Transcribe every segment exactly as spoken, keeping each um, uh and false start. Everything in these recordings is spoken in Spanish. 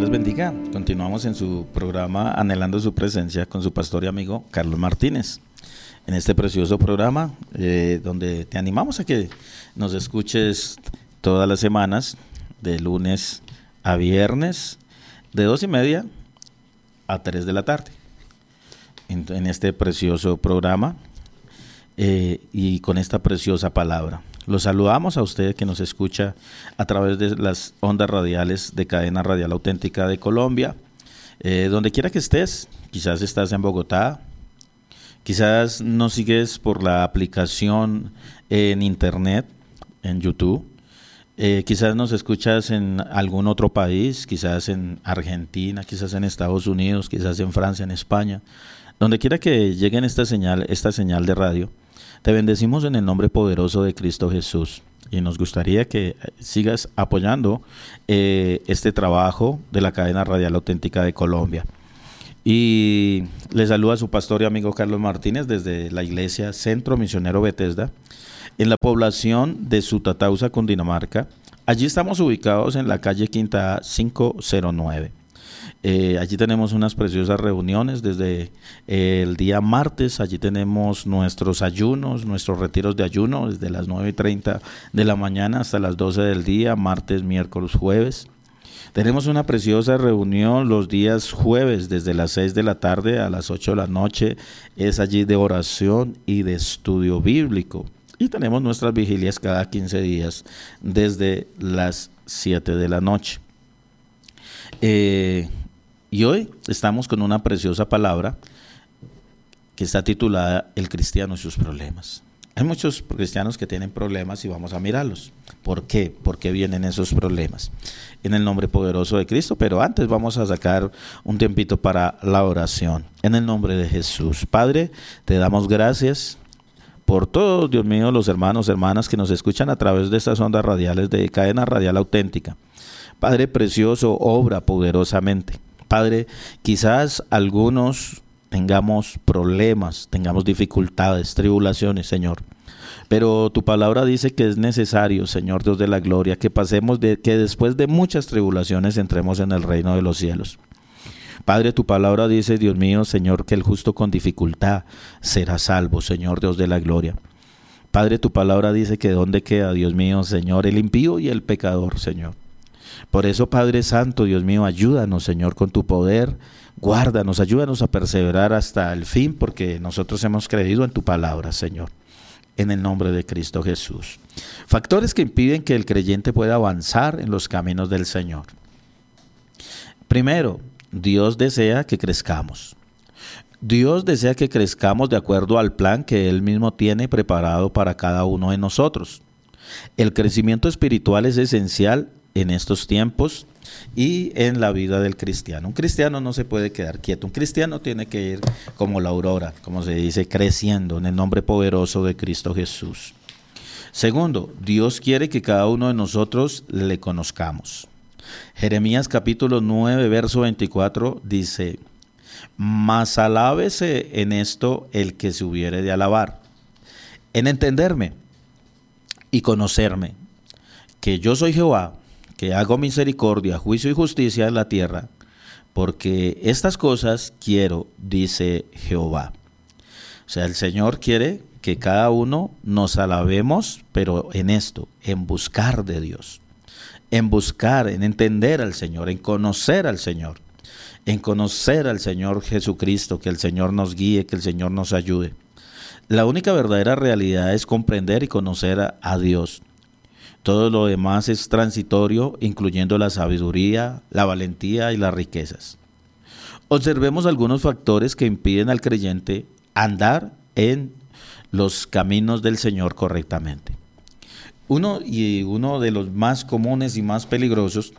les bendiga. Continuamos en su programa Anhelando su presencia con su pastor y amigo Carlos Martínez. En este precioso programa eh, donde te animamos a que nos escuches todas las semanas, de lunes a viernes, de dos y media a tres de la tarde. En, en este precioso programa eh, y con esta preciosa palabra. Los saludamos a usted que nos escucha a través de las ondas radiales de Cadena Radial Auténtica de Colombia. Eh, donde quiera que estés, quizás estás en Bogotá, quizás nos sigues por la aplicación en internet, en YouTube, eh, quizás nos escuchas en algún otro país, quizás en Argentina, quizás en Estados Unidos, quizás en Francia, en España. Donde quiera que llegue esta señal, esta señal de radio, te bendecimos en el nombre poderoso de Cristo Jesús y nos gustaría que sigas apoyando eh, este trabajo de la Cadena Radial Auténtica de Colombia. Y le saluda a su pastor y amigo Carlos Martínez desde la iglesia Centro Misionero Bethesda en la población de Sutatausa, Cundinamarca. Allí estamos ubicados en la calle Quinta A cinco cero nueve. Eh, allí tenemos unas preciosas reuniones desde eh, el día martes. Allí tenemos nuestros ayunos, nuestros retiros de ayuno desde las nueve y treinta de la mañana hasta las doce del día, martes, miércoles, jueves. Tenemos una preciosa reunión los días jueves desde las seis de la tarde a las ocho de la noche. Es allí de oración y de estudio bíblico. Y tenemos nuestras vigilias cada quince días desde las siete de la noche. Eh, y hoy estamos con una preciosa palabra que está titulada El cristiano y sus problemas. Hay muchos cristianos que tienen problemas y vamos a mirarlos. ¿Por qué? ¿Por qué vienen esos problemas? En el nombre poderoso de Cristo, pero antes vamos a sacar un tiempito para la oración. En el nombre de Jesús. Padre, te damos gracias por todos, Dios mío, los hermanos, hermanas que nos escuchan a través de estas ondas radiales de Cadena Radial Auténtica. Padre precioso, obra poderosamente. Padre, quizás algunos tengamos problemas, tengamos dificultades, tribulaciones, Señor. Pero tu palabra dice que es necesario, Señor Dios de la gloria, que pasemos de que después de muchas tribulaciones entremos en el reino de los cielos. Padre, tu palabra dice, Dios mío, Señor, que el justo con dificultad será salvo, Señor Dios de la gloria. Padre, tu palabra dice que ¿dónde queda, Dios mío, Señor, el impío y el pecador, Señor? Por eso, Padre Santo, Dios mío, ayúdanos, Señor, con tu poder, guárdanos, ayúdanos a perseverar hasta el fin, porque nosotros hemos creído en tu palabra, Señor, en el nombre de Cristo Jesús. Factores que impiden que el creyente pueda avanzar en los caminos del Señor. Primero, Dios desea que crezcamos. Dios desea que crezcamos de acuerdo al plan que Él mismo tiene preparado para cada uno de nosotros. El crecimiento espiritual es esencial en estos tiempos y en la vida del cristiano. Un cristiano no se puede quedar quieto. Un cristiano tiene que ir como la aurora, como se dice, creciendo en el nombre poderoso de Cristo Jesús. Segundo, Dios quiere que cada uno de nosotros le conozcamos. Jeremías capítulo nueve, verso veinticuatro dice: mas alábese en esto el que se hubiere de alabar, en entenderme y conocerme, que yo soy Jehová, que hago misericordia, juicio y justicia en la tierra, porque estas cosas quiero, dice Jehová. O sea, el Señor quiere que cada uno nos alabemos, pero en esto, en buscar de Dios, en buscar, en entender al Señor, en conocer al Señor, en conocer al Señor Jesucristo, que el Señor nos guíe, que el Señor nos ayude. La única verdadera realidad es comprender y conocer a, a Dios. Todo lo demás es transitorio, incluyendo la sabiduría, la valentía y las riquezas. Observemos algunos factores que impiden al creyente andar en los caminos del Señor correctamente. Uno y uno de los más comunes y más peligrosos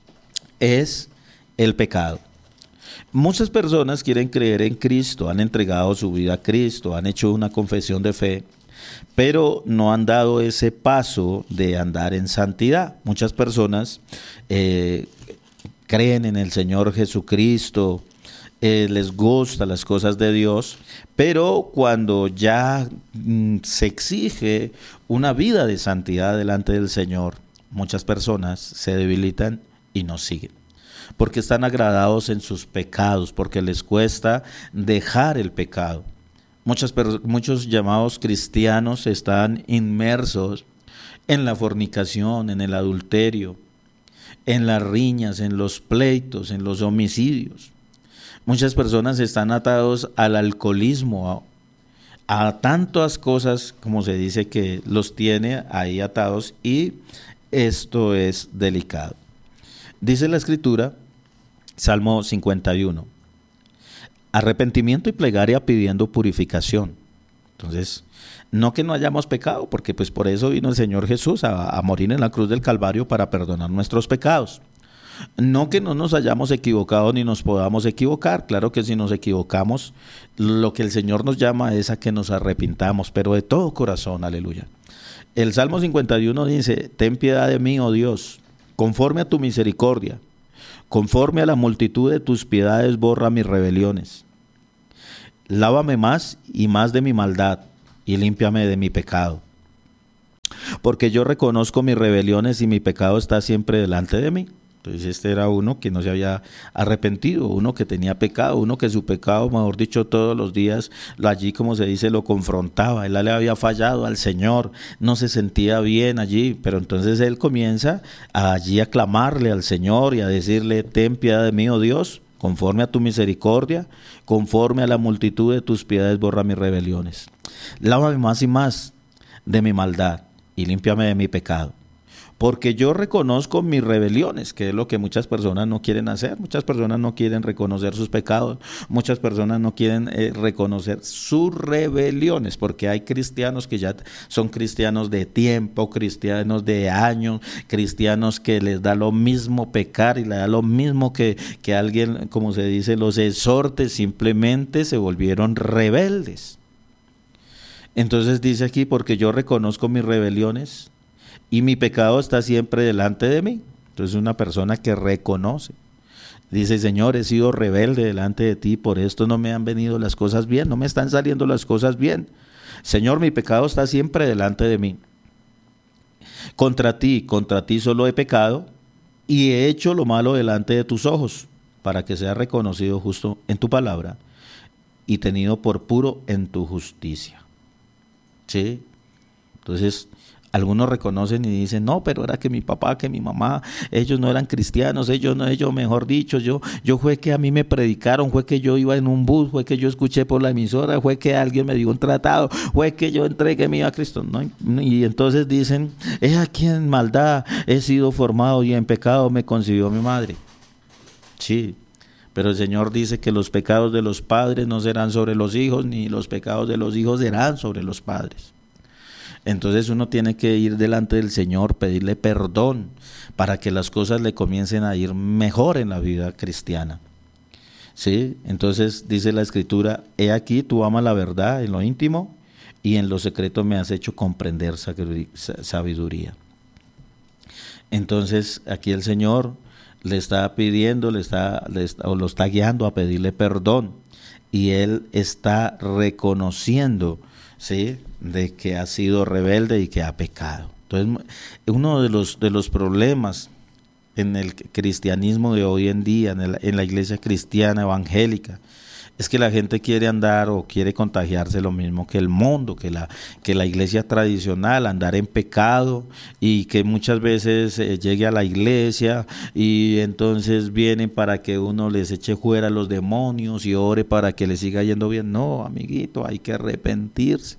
es el pecado. Muchas personas quieren creer en Cristo, han entregado su vida a Cristo, han hecho una confesión de fe, pero no han dado ese paso de andar en santidad. Muchas personas eh, creen en el Señor Jesucristo, eh, les gustan las cosas de Dios, pero cuando ya mm, se exige una vida de santidad delante del Señor, muchas personas se debilitan y no siguen. porque están agradados en sus pecados, porque les cuesta dejar el pecado. Muchas, muchos llamados cristianos están inmersos en la fornicación, en el adulterio, en las riñas, en los pleitos, en los homicidios. Muchas personas están atados al alcoholismo, a, a tantas cosas, como se dice, que los tiene ahí atados, y esto es delicado. Dice la Escritura, Salmo cincuenta y uno, arrepentimiento y plegaria pidiendo purificación. Entonces, no que no hayamos pecado, porque pues por eso vino el Señor Jesús a, a morir en la cruz del Calvario para perdonar nuestros pecados. No que no nos hayamos equivocado ni nos podamos equivocar. Claro que si nos equivocamos, lo que el Señor nos llama es a que nos arrepintamos, pero de todo corazón, aleluya. El Salmo cincuenta y uno dice, ten piedad de mí, oh Dios, conforme a tu misericordia, conforme a la multitud de tus piedades borra mis rebeliones. Lávame más y más de mi maldad y límpiame de mi pecado. Porque yo reconozco mis rebeliones y mi pecado está siempre delante de mí. Entonces este era uno que no se había arrepentido, uno que tenía pecado, uno que su pecado, mejor dicho, todos los días, allí como se dice, lo confrontaba. Él le había fallado al Señor, no se sentía bien allí, pero entonces él comienza allí a clamarle al Señor y a decirle, ten piedad de mí, oh Dios, conforme a tu misericordia, conforme a la multitud de tus piedades borra mis rebeliones. Lávame más y más de mi maldad y límpiame de mi pecado. Porque yo reconozco mis rebeliones, que es lo que muchas personas no quieren hacer. Muchas personas no quieren reconocer sus pecados. Muchas personas no quieren eh, reconocer sus rebeliones, porque hay cristianos que ya son cristianos de tiempo, cristianos de años, cristianos que les da lo mismo pecar y les da lo mismo que, que alguien, como se dice, los exhorte, simplemente se volvieron rebeldes. Entonces dice aquí, porque yo reconozco mis rebeliones y mi pecado está siempre delante de mí. Entonces una persona que reconoce, dice, Señor, he sido rebelde delante de ti, por esto no me han venido las cosas bien, no me están saliendo las cosas bien. Señor, mi pecado está siempre delante de mí. Contra ti, contra ti solo he pecado y he hecho lo malo delante de tus ojos, para que sea reconocido justo en tu palabra y tenido por puro en tu justicia. ¿Sí? Entonces, algunos reconocen y dicen, no, pero era que mi papá, que mi mamá, ellos no eran cristianos, ellos no, ellos mejor dicho, yo, yo fue que a mí me predicaron, fue que yo iba en un bus, fue que yo escuché por la emisora, fue que alguien me dio un tratado, fue que yo entregué mi vida a Cristo. No, y entonces dicen, es aquí en maldad he sido formado y en pecado me concibió mi madre. Sí, pero el Señor dice que los pecados de los padres no serán sobre los hijos, ni los pecados de los hijos serán sobre los padres. Entonces uno tiene que ir delante del Señor, pedirle perdón para que las cosas le comiencen a ir mejor en la vida cristiana. ¿Sí? Entonces dice la Escritura, he aquí tú amas la verdad en lo íntimo y en lo secreto me has hecho comprender sabiduría. Entonces aquí el Señor le está pidiendo, le está, le está, o lo está guiando a pedirle perdón y él está reconociendo, ¿sí?, de que ha sido rebelde y que ha pecado. Entonces, uno de los, de los problemas en el cristianismo de hoy en día, en, el, en la iglesia cristiana evangélica, es que la gente quiere andar o quiere contagiarse lo mismo que el mundo, que la, que la iglesia tradicional, andar en pecado, y que muchas veces eh, llegue a la iglesia y entonces vienen para que uno les eche fuera los demonios y ore para que les siga yendo bien. No, amiguito, hay que arrepentirse.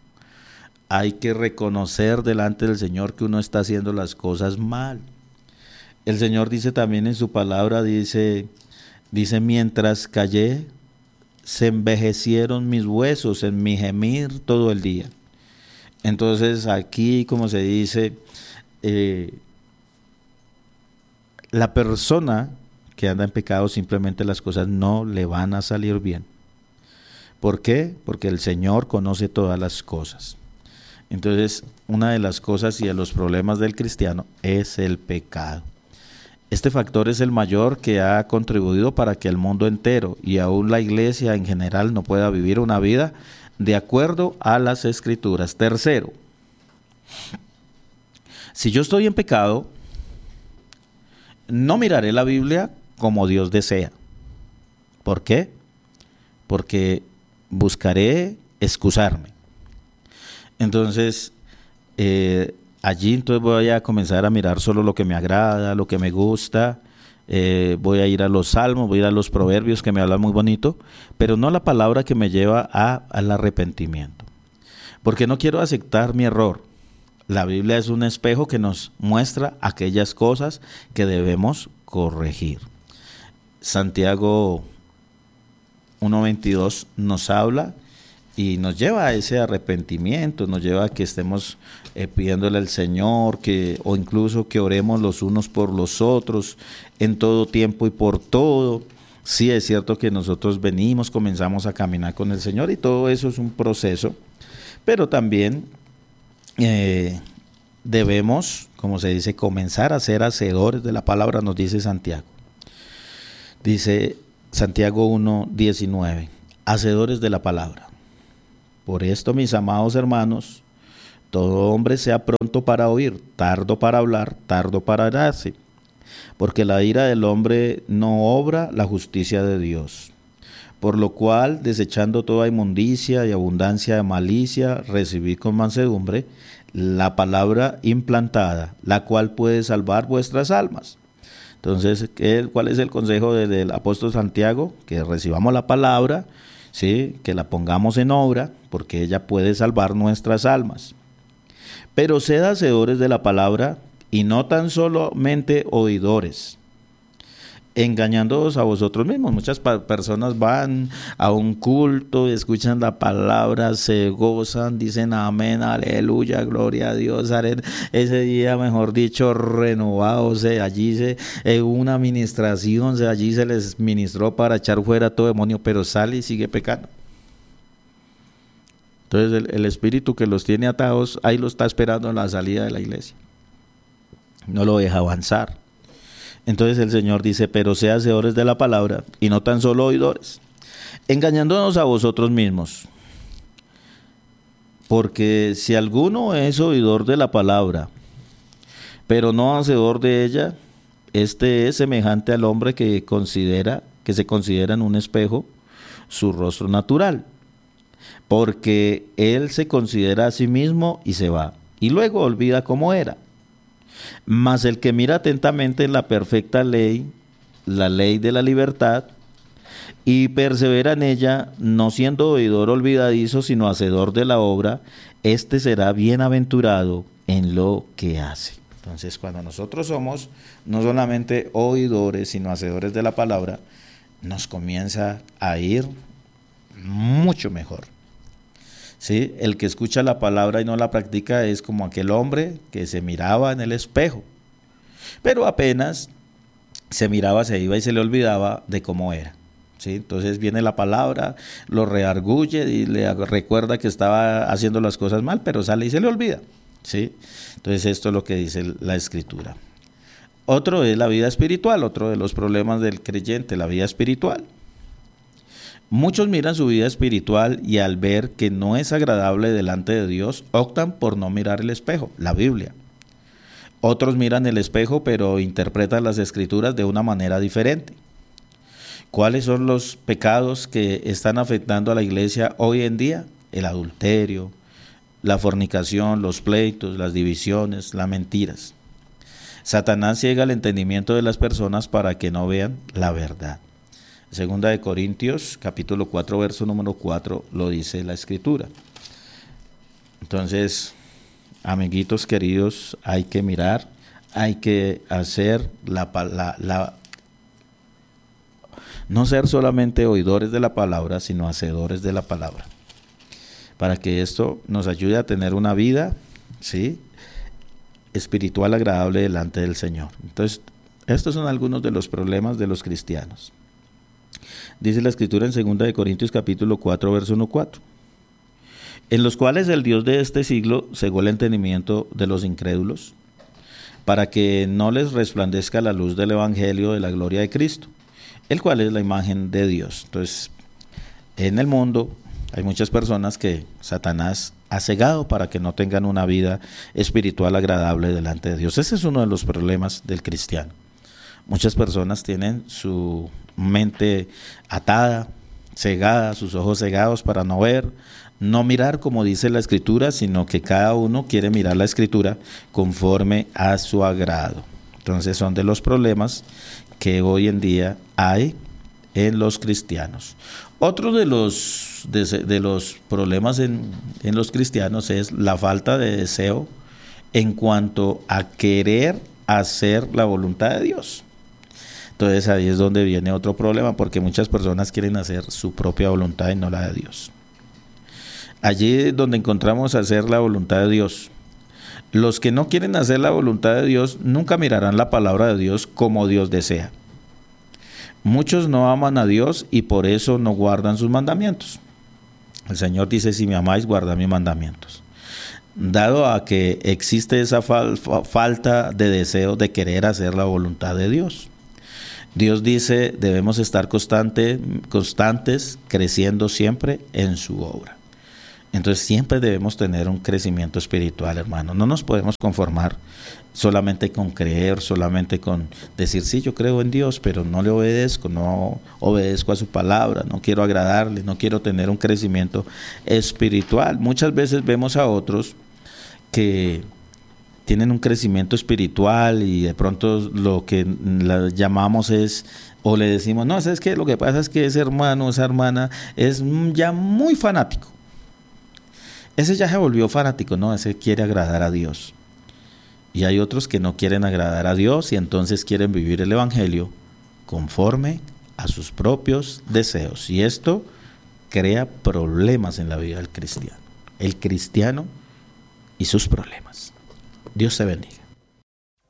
Hay que reconocer delante del Señor que uno está haciendo las cosas mal. El Señor dice también en su palabra, dice, dice mientras callé, se envejecieron mis huesos en mi gemir todo el día. Entonces aquí, como se dice, eh, la persona que anda en pecado, simplemente las cosas no le van a salir bien. ¿Por qué? Porque el Señor conoce todas las cosas. Entonces, una de las cosas y de los problemas del cristiano es el pecado. Este factor es el mayor que ha contribuido para que el mundo entero y aún la iglesia en general no pueda vivir una vida de acuerdo a las Escrituras. Tercero, si yo estoy en pecado, no miraré la Biblia como Dios desea. ¿Por qué? Porque buscaré excusarme. Entonces, eh, allí entonces voy a comenzar a mirar solo lo que me agrada, lo que me gusta. Eh, voy a ir a los salmos, voy a ir a los proverbios que me hablan muy bonito, pero no la palabra que me lleva a, al arrepentimiento. Porque no quiero aceptar mi error. La Biblia es un espejo que nos muestra aquellas cosas que debemos corregir. Santiago uno veintidós nos habla y nos lleva a ese arrepentimiento, nos lleva a que estemos eh, pidiéndole al Señor, que, o incluso que oremos los unos por los otros en todo tiempo y por todo. Sí, es cierto que nosotros venimos, comenzamos a caminar con el Señor y todo eso es un proceso, pero también eh, debemos, como se dice, comenzar a ser hacedores de la palabra, nos dice Santiago. Dice Santiago uno diecinueve, hacedores de la palabra. Por esto, mis amados hermanos, todo hombre sea pronto para oír, tardo para hablar, tardo para irarse, porque la ira del hombre no obra la justicia de Dios. Por lo cual, desechando toda inmundicia y abundancia de malicia, recibid con mansedumbre la palabra implantada, la cual puede salvar vuestras almas. Entonces, ¿cuál es el consejo del apóstol Santiago? Que recibamos la palabra, ¿sí? Que la pongamos en obra, porque ella puede salvar nuestras almas. Pero sed hacedores de la palabra y no tan solamente oidores, engañándoos a vosotros mismos. Muchas personas van a un culto, escuchan la palabra, se gozan, dicen amén, aleluya, gloria a Dios, ese día, mejor dicho, renovado, o sea, allí se, en una administración, o sea, allí se les ministró para echar fuera todo demonio, pero sale y sigue pecando. Entonces el, el espíritu que los tiene atados, ahí lo está esperando en la salida de la iglesia, no lo deja avanzar. Entonces el Señor dice, pero sé hacedores de la palabra y no tan solo oidores, engañándonos a vosotros mismos. Porque si alguno es oidor de la palabra, pero no hacedor de ella, este es semejante al hombre que considera, que se considera en un espejo su rostro natural, porque él se considera a sí mismo y se va, y luego olvida cómo era. Mas el que mira atentamente en la perfecta ley, la ley de la libertad, y persevera en ella, no siendo oidor olvidadizo, sino hacedor de la obra, éste será bienaventurado en lo que hace. Entonces, cuando nosotros somos no solamente oidores, sino hacedores de la palabra, nos comienza a ir mucho mejor. ¿Sí? El que escucha la palabra y no la practica es como aquel hombre que se miraba en el espejo, pero apenas se miraba, se iba y se le olvidaba de cómo era. ¿Sí? Entonces viene la palabra, lo reargulle y le recuerda que estaba haciendo las cosas mal, pero sale y se le olvida. ¿Sí? Entonces esto es lo que dice la Escritura. Otro es la vida espiritual, otro de los problemas del creyente, la vida espiritual. Muchos miran su vida espiritual y al ver que no es agradable delante de Dios, optan por no mirar el espejo, la Biblia. Otros miran el espejo, pero interpretan las Escrituras de una manera diferente. ¿Cuáles son los pecados que están afectando a la iglesia hoy en día? El adulterio, la fornicación, los pleitos, las divisiones, las mentiras. Satanás ciega el entendimiento de las personas para que no vean la verdad. Segunda de Corintios, capítulo cuatro, verso número cuatro, lo dice la Escritura. Entonces, amiguitos queridos, hay que mirar, hay que hacer la, la, la no ser solamente oidores de la palabra, sino hacedores de la palabra, para que esto nos ayude a tener una vida, ¿sí?, espiritual agradable delante del Señor. Entonces, estos son algunos de los problemas de los cristianos. Dice la Escritura en segunda de Corintios capítulo cuatro, verso uno, cuatro. En los cuales el Dios de este siglo cegó el entendimiento de los incrédulos, para que no les resplandezca la luz del evangelio de la gloria de Cristo, el cual es la imagen de Dios. Entonces, en el mundo hay muchas personas que Satanás ha cegado para que no tengan una vida espiritual agradable delante de Dios. Ese es uno de los problemas del cristiano. Muchas personas tienen su mente atada, cegada, sus ojos cegados para no ver, no mirar como dice la Escritura, sino que cada uno quiere mirar la Escritura conforme a su agrado. Entonces son de los problemas que hoy en día hay en los cristianos. Otro de los, de, de los problemas en, en los cristianos es la falta de deseo en cuanto a querer hacer la voluntad de Dios. Entonces ahí es donde viene otro problema, porque muchas personas quieren hacer su propia voluntad y no la de Dios. Allí es donde encontramos hacer la voluntad de Dios. Los que no quieren hacer la voluntad de Dios nunca mirarán la palabra de Dios como Dios desea. Muchos no aman a Dios y por eso no guardan sus mandamientos. El Señor dice: si me amáis, guardad mis mandamientos. Dado a que existe esa fal- falta de deseo de querer hacer la voluntad de Dios, Dios dice: debemos estar constante, constantes, creciendo siempre en su obra. Entonces siempre debemos tener un crecimiento espiritual, hermano. No nos podemos conformar solamente con creer, solamente con decir: sí, yo creo en Dios, pero no le obedezco, no obedezco a su palabra, no quiero agradarle, no quiero tener un crecimiento espiritual. Muchas veces vemos a otros que tienen un crecimiento espiritual y de pronto lo que la llamamos es, o le decimos: no, ¿sabes qué? Lo que pasa es que ese hermano, esa hermana es ya muy fanático. Ese ya se volvió fanático, no, ese quiere agradar a Dios. Y hay otros que no quieren agradar a Dios y entonces quieren vivir el evangelio conforme a sus propios deseos. Y esto crea problemas en la vida del cristiano. El cristiano y sus problemas. Dios te bendiga.